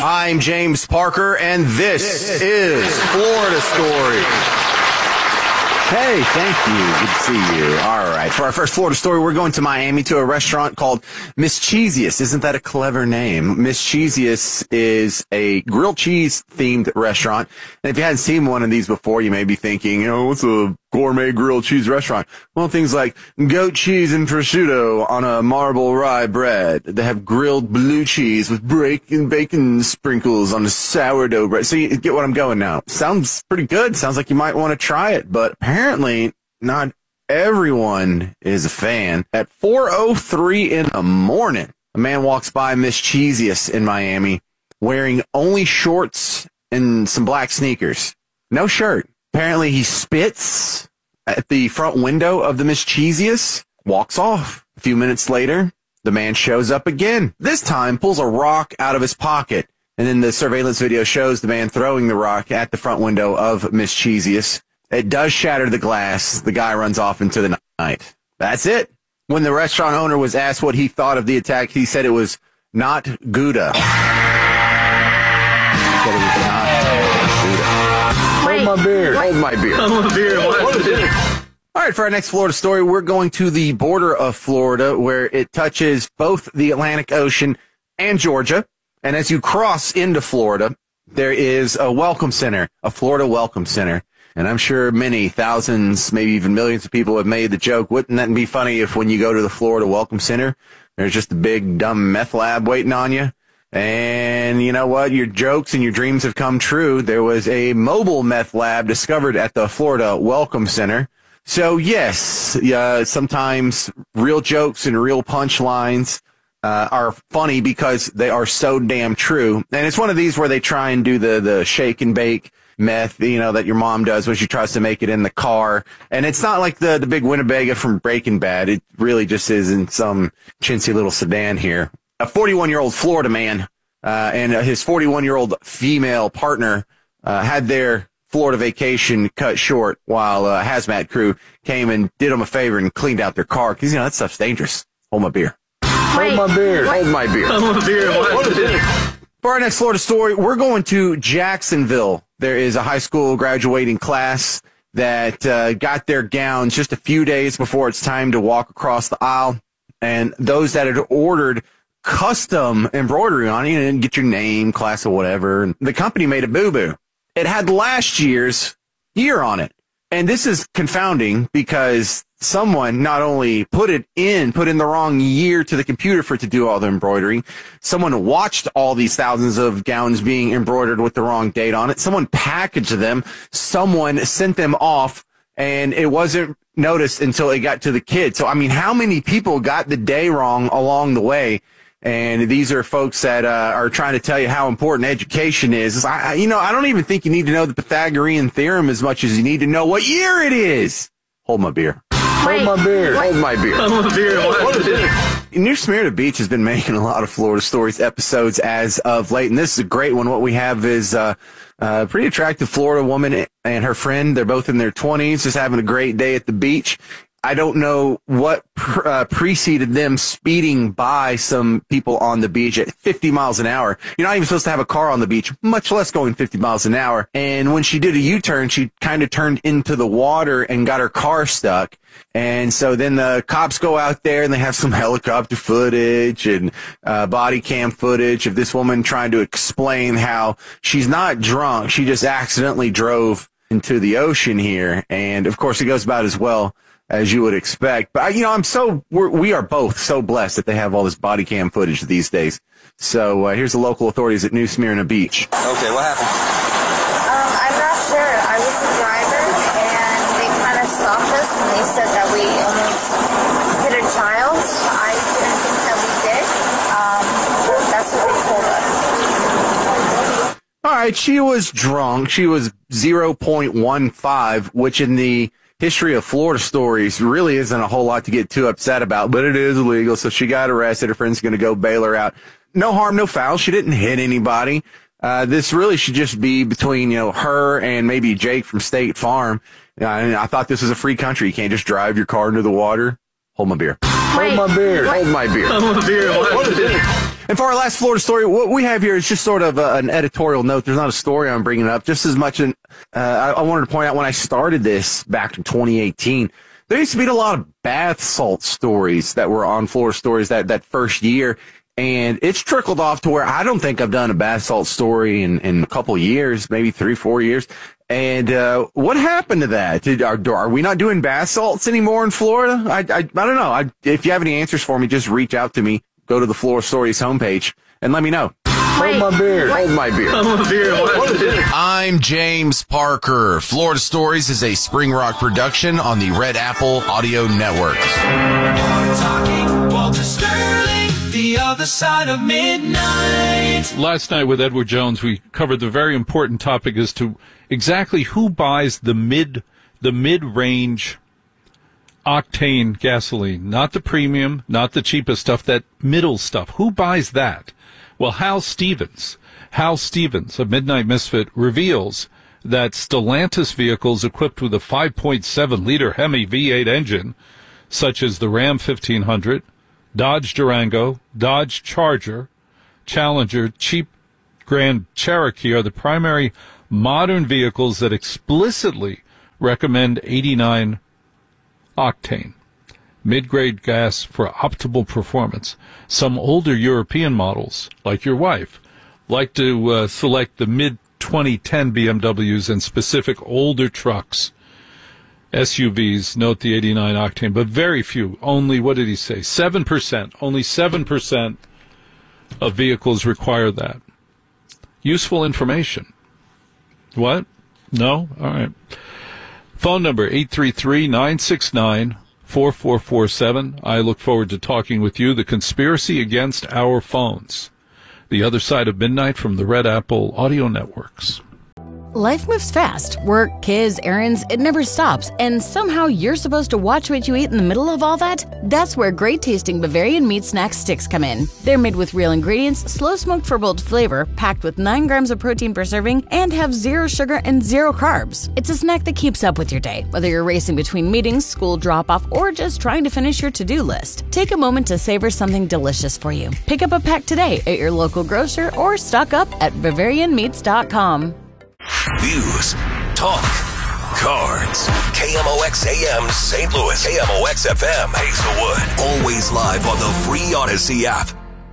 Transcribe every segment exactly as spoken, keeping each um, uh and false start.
I'm James Parker, and this, this is Florida Story. Hey, thank you. Good to see you. All right. For our first Florida story, we're going to Miami to a restaurant called Mischievous. Isn't that a clever name? Mischievous is a grilled cheese themed restaurant. And if you hadn't seen one of these before, you may be thinking, you know, what's a gourmet grilled cheese restaurant? Well, things like goat cheese and prosciutto on a marble rye bread. They have grilled blue cheese with bacon, bacon sprinkles on a sourdough bread. So you get what I'm going now. Sounds pretty good. Sounds like you might want to try it, but apparently not everyone is a fan. At four oh three in the morning, a man walks by Mischievous in Miami wearing only shorts and some black sneakers. No shirt. Apparently he spits at the front window of the Mischievous, walks off. A few minutes later, the man shows up again. This time pulls a rock out of his pocket. And then the surveillance video shows the man throwing the rock at the front window of Mischievous. It does shatter the glass. The guy runs off into the night. That's it. When the restaurant owner was asked what he thought of the attack, he said it was not Gouda. He said it was not Gouda. Hold my beer. Hold my beer. Hold my beer. Hold my beer. All right, for our next Florida story, we're going to the border of Florida, where it touches both the Atlantic Ocean and Georgia. And as you cross into Florida, there is a welcome center, a Florida welcome center. And I'm sure many thousands, maybe even millions of people have made the joke, wouldn't that be funny if when you go to the Florida Welcome Center, there's just a big, dumb meth lab waiting on you? And you know what? Your jokes and your dreams have come true. There was a mobile meth lab discovered at the Florida Welcome Center. So, yes, uh, sometimes real jokes and real punchlines uh, are funny because they are so damn true. And it's one of these where they try and do the, the shake and bake meth, you know, that your mom does when she tries to make it in the car. And it's not like the, the big Winnebago from Breaking Bad. It really just is in some chintzy little sedan here. A forty-one-year-old Florida man uh, and his forty-one-year-old female partner uh, had their Florida vacation cut short while a hazmat crew came and did them a favor and cleaned out their car. Because, you know, that stuff's dangerous. Hold my beer. Hold my beer. Hold my beer. Hold my beer. Hold my beer. For our next Florida story, we're going to Jacksonville. There is a high school graduating class that uh, got their gowns just a few days before it's time to walk across the aisle. And those that had ordered custom embroidery on it, you didn't get your name, class, or whatever, and the company made a boo-boo. It had last year's year on it. And this is confounding because someone not only put it in, put in the wrong year to the computer for it to do all the embroidery, someone watched all these thousands of gowns being embroidered with the wrong date on it, someone packaged them, someone sent them off, and it wasn't noticed until it got to the kid. So, I mean, how many people got the day wrong along the way? And these are folks that uh, are trying to tell you how important education is. I, you know, I don't even think you need to know the Pythagorean theorem as much as you need to know what year it is. Hold my beer. Hold my beer. Hold my beer. Hold my beer. Hold my beer. New Smyrna Beach has been making a lot of Florida Stories episodes as of late, and this is a great one. What we have is uh, a pretty attractive Florida woman and her friend. They're both in their twenties, just having a great day at the beach. I don't know what pr- uh, preceded them speeding by some people on the beach at fifty miles an hour. You're not even supposed to have a car on the beach, much less going fifty miles an hour. And when she did a U-turn, she kind of turned into the water and got her car stuck. And so then the cops go out there and they have some helicopter footage and uh, body cam footage of this woman trying to explain how she's not drunk. She just accidentally drove into the ocean here. And, of course, it goes about as well as you would expect. But, you know, I'm so, we're, we are both so blessed that they have all this body cam footage these days. So uh, here's the local authorities at New Smyrna Beach. Okay, what happened? Um, I'm not sure. I was the driver, and they kind of stopped us, and they said that we almost hit a child. I didn't think that we did. Um, but that's what they told us. All right, she was drunk. She was zero point one five, which in the history of Florida Stories really isn't a whole lot to get too upset about, but it is illegal, so she got arrested. Her friend's going to go bail her out. No harm, no foul. She didn't hit anybody. Uh, this really should just be between, you know, her and maybe Jake from State Farm. Uh, and I thought this was a free country. You can't just drive your car into the water. Hold my beer. Hold my beer. Hold my beer. Hold my beer. Hold my beer. And for our last Florida story, what we have here is just sort of a, an editorial note. There's not a story I'm bringing up. Just as much, an, uh, I, I wanted to point out when I started this back in twenty eighteen, there used to be a lot of bath salt stories that were on Florida Stories that, that first year. And it's trickled off to where I don't think I've done a bath salt story in, in a couple of years, maybe three, four years. And uh, what happened to that? Did, are, are we not doing bath salts anymore in Florida? I, I, I don't know. I, if you have any answers for me, just reach out to me. Go to the Florida Stories homepage and let me know. Wait, Hold my beer. Wait. Hold my beer. Hold my beer. What is it? I'm James Parker. Florida Stories is a Spring Rock production on the Red Apple Audio Network. Talking Walter Sterling, the other side of midnight. Last night with Edward Jones, we covered the very important topic as to exactly who buys the mid, the mid-range octane gasoline, not the premium, not the cheapest stuff, that middle stuff. Who buys that? Well, Hal Stevens, Hal Stevens of Midnight Misfit reveals that Stellantis vehicles equipped with a five point seven liter Hemi V eight engine, such as the Ram fifteen hundred, Dodge Durango, Dodge Charger, Challenger, Jeep Grand Cherokee, are the primary modern vehicles that explicitly recommend eighty-nine octane, mid-grade gas for optimal performance. Some older European models, like your wife, like to uh, select the mid twenty ten B M Ws and specific older trucks. S U Vs note the eighty-nine octane, but very few. Only, what did he say? seven percent. Only seven percent of vehicles require that. Useful information. What? No? All right. Phone number eight three three, nine six nine, four four four seven. I look forward to talking with you. The conspiracy against our phones. The Other Side of Midnight from the Red Apple Audio Networks. Life moves fast. Work, kids, errands, it never stops. And somehow you're supposed to watch what you eat in the middle of all that? That's where great-tasting Bavarian meat snack sticks come in. They're made with real ingredients, slow-smoked for bold flavor, packed with nine grams of protein per serving, and have zero sugar and zero carbs. It's a snack that keeps up with your day, whether you're racing between meetings, school drop-off, or just trying to finish your to-do list. Take a moment to savor something delicious for you. Pick up a pack today at your local grocer or stock up at Bavarian Meats dot com. News, talk, cards. K M O X A M Saint Louis, K M O X F M Hazelwood. Always live on the free Odyssey app.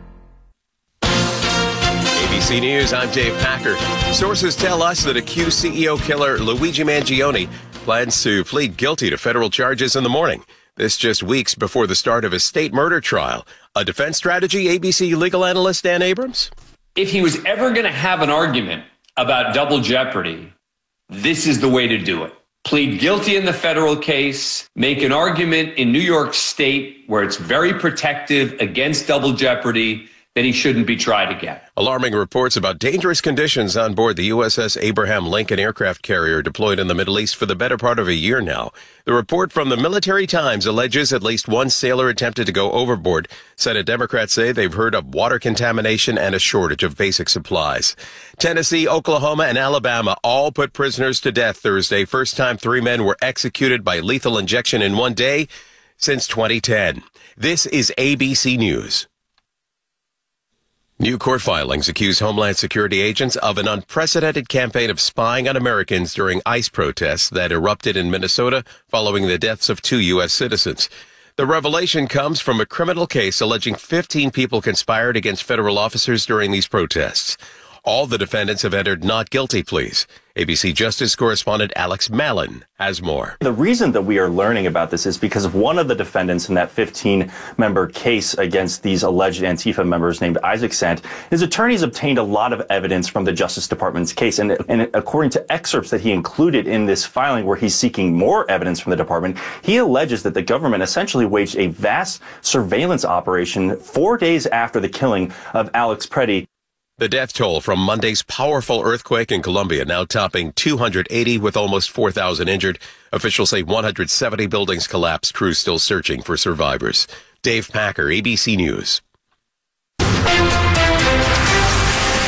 A B C News, I'm Dave Packer. Sources tell us that accused C E O killer Luigi Mangione plans to plead guilty to federal charges in the morning. This just weeks before the start of a state murder trial. A defense strategy, A B C legal analyst Dan Abrams? If he was ever going to have an argument about double jeopardy, this is the way to do it. Plead guilty in the federal case, make an argument in New York State where it's very protective against double jeopardy, that he shouldn't be tried again. Alarming reports about dangerous conditions on board the U S S Abraham Lincoln aircraft carrier deployed in the Middle East for the better part of a year now. The report from the Military Times alleges at least one sailor attempted to go overboard. Senate Democrats say they've heard of water contamination and a shortage of basic supplies. Tennessee, Oklahoma, and Alabama all put prisoners to death Thursday. First time three men were executed by lethal injection in one day since twenty ten. This is A B C News. New court filings accuse Homeland Security agents of an unprecedented campaign of spying on Americans during ICE protests that erupted in Minnesota following the deaths of two U S citizens. The revelation comes from a criminal case alleging fifteen people conspired against federal officers during these protests. All the defendants have entered not guilty pleas. A B C Justice correspondent Alex Mallon has more. The reason that we are learning about this is because of one of the defendants in that fifteen-member case against these alleged Antifa members named Isaac Sant. His attorneys obtained a lot of evidence from the Justice Department's case, and, and according to excerpts that he included in this filing where he's seeking more evidence from the department, he alleges that the government essentially waged a vast surveillance operation four days after the killing of Alex Preddy. The death toll from Monday's powerful earthquake in Colombia now topping two hundred eighty with almost four thousand injured. Officials say one hundred seventy buildings collapsed. Crews still searching for survivors. Dave Packer, A B C News.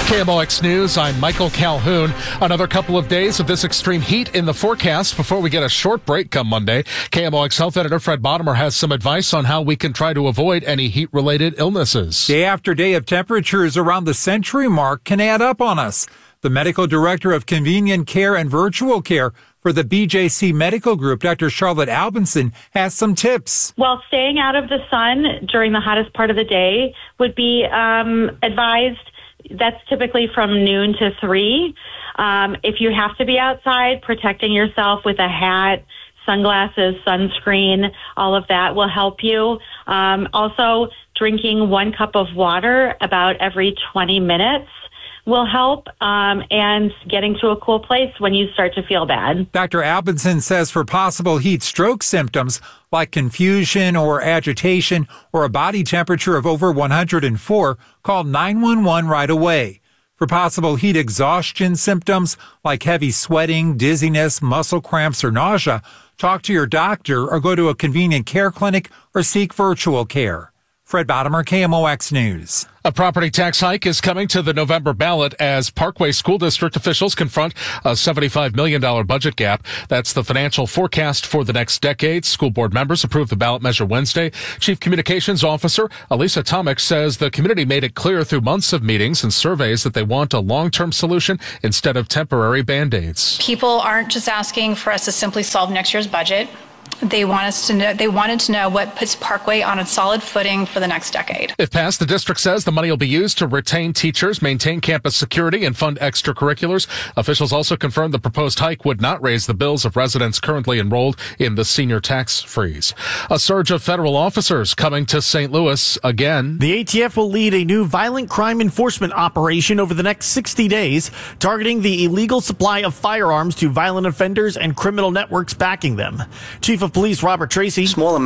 K M O X News, I'm Michael Calhoun. Another couple of days of this extreme heat in the forecast before we get a short break come Monday. K M O X Health Editor Fred Bottomer has some advice on how we can try to avoid any heat-related illnesses. Day after day of temperatures around the century mark can add up on us. The medical director of convenient care and virtual care for the B J C Medical Group, Doctor Charlotte Albinson, has some tips. Well, staying out of the sun during the hottest part of the day would be um, advised. That's typically from noon to three. Um, if you have to be outside, protecting yourself with a hat, sunglasses, sunscreen, all of that will help you. Um, also, drinking one cup of water about every twenty minutes will help, um, and getting to a cool place when you start to feel bad. Doctor Albinson says for possible heat stroke symptoms like confusion or agitation or a body temperature of over one hundred four, call nine one one right away. For possible heat exhaustion symptoms like heavy sweating, dizziness, muscle cramps, or nausea, talk to your doctor or go to a convenient care clinic or seek virtual care. Fred Bottomer, K M O X News. A property tax hike is coming to the November ballot as Parkway School District officials confront a seventy-five million dollars budget gap. That's the financial forecast for the next decade. School board members approved the ballot measure Wednesday. Chief Communications Officer Elisa Tomic says the community made it clear through months of meetings and surveys that they want a long-term solution instead of temporary Band-Aids. People aren't just asking for us to simply solve next year's budget. They want us to know, they wanted to know what puts Parkway on a solid footing for the next decade. If passed, the district says the money will be used to retain teachers, maintain campus security, and fund extracurriculars. Officials also confirmed the proposed hike would not raise the bills of residents currently enrolled in the senior tax freeze. A surge of federal officers coming to Saint Louis again. The A T F will lead a new violent crime enforcement operation over the next sixty days, targeting the illegal supply of firearms to violent offenders and criminal networks backing them. Chief of Police Robert Tracy. Small